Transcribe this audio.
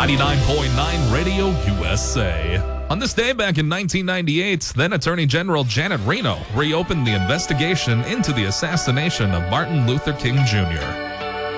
99.9 Radio USA. On this day back in 1998, then Attorney General Janet Reno reopened the investigation into the assassination of Martin Luther King Jr.